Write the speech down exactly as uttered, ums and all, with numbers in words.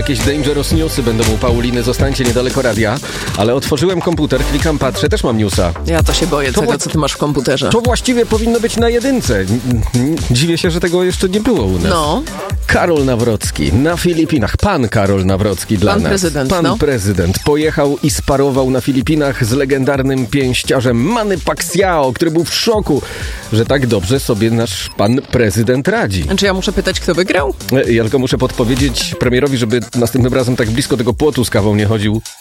Jakieś dangerous newsy będą u Pauliny, zostańcie niedaleko radia, ale otworzyłem komputer, klikam, patrzę, też mam newsa. Ja to się boję To tego, wła- co ty masz w komputerze. To właściwie powinno być na jedynce. Dziwię się, że tego jeszcze nie było u nas. No. Karol Nawrocki na Filipinach. Pan Karol Nawrocki dla Pan nas. prezydent, Pan no. prezydent pojechał i sparował na Filipinach z legendarnym pięściarzem Manny Pacquiao, który był w szoku, że tak dobrze sobie nasz pan prezydent radzi. Czy ja muszę pytać, kto wygrał? Ja tylko muszę podpowiedzieć premierowi, żeby następnym razem tak blisko tego płotu z kawą nie chodził.